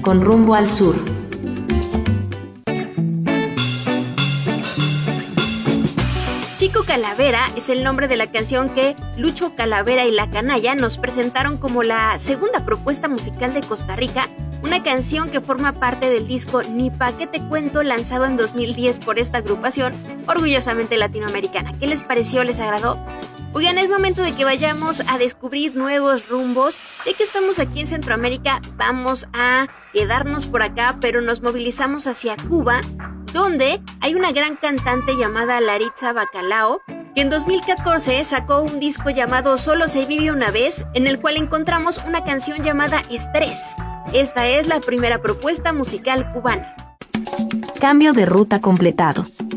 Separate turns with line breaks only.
con Rumbo al Sur.
Chico Calavera es el nombre de la canción que Lucho Calavera y La Canalla nos presentaron como la segunda propuesta musical de Costa Rica, una canción que forma parte del disco Ni Pa' qué te cuento, lanzado en 2010 por esta agrupación orgullosamente latinoamericana. ¿Qué les pareció? ¿Les agradó? Oigan, es momento de que vayamos a descubrir nuevos rumbos. Ya que estamos aquí en Centroamérica, vamos a quedarnos por acá, pero nos movilizamos hacia Cuba, donde hay una gran cantante llamada Laritza Bacalao, que en 2014 sacó un disco llamado Solo se vive una vez, en el cual encontramos una canción llamada Estrés. Esta es la primera propuesta musical cubana.
Cambio de ruta completado.